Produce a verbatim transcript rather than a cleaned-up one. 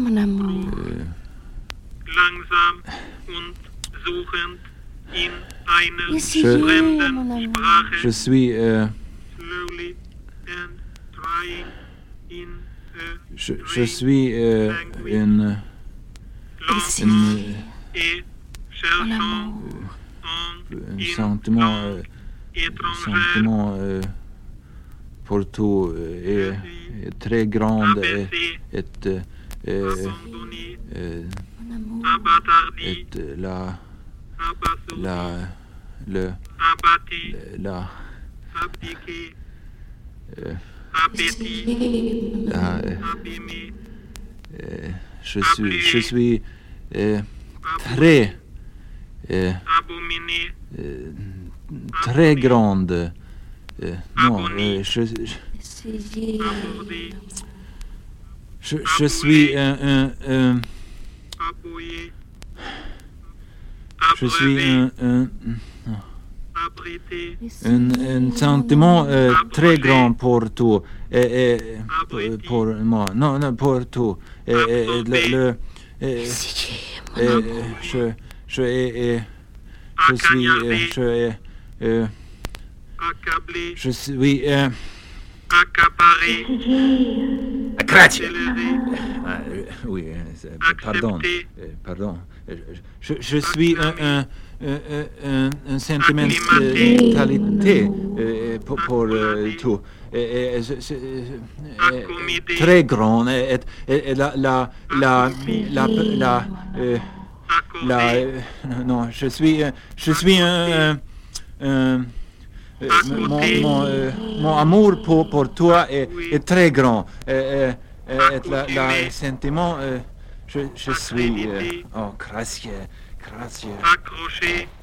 Mon amour. Euh, langsam und suchend in einer Essayez, fremden mon amour. Sprache, je suis, euh, slowly and trying in a je, je suis euh, une, Essayez. une, et Mon cherchant amour. en un in sentiment, euh, langue un étrangère sentiment euh, pour tout euh, est, est très grand et, abaissé, et, euh, euh, abandonné, euh, Mon amour. abattardi, et euh, la, abasourdi, la, le, abattu, le- la, abdiqué, euh, appétit, Essayez, mon la, amour. euh, abîmé, euh, je suis, je suis euh, très, euh, abominé, euh, très grande. Euh, non, euh, je, je, Essayez. abordé, je, je suis un, un, un- aboyé, je suis abreuvé, un, un, abrité, un, un sentiment euh, très grand pour tout. Et, et, pour, pour moi. Non, non, pour tout. Et, et, et le, le, et, Essayez, mon et, amour. je, je, et, et, je suis, euh, je, euh, accablé, je suis, euh, accaparé, Grazie. accéléré, Ah, euh, oui, euh, c'est- pardon, Accepté. euh, pardon. Euh, Je, je suis un, un, un, un, un sentiment de Acclimaté. qualité euh, pour, pour euh, Acclimaté. tout. Et, et, c'est- c'est- euh, Accommodé. très grand. Et, et, et la, la, la, la, la, euh, la, accordé, euh, non, je suis, euh, je suis un, un, un euh, mon, mon, euh, mon amour pour, pour toi est, est très grand. Et, et, et la, la sentiment, euh, je, je suis. Euh, oh, grazie, grazie. accroché,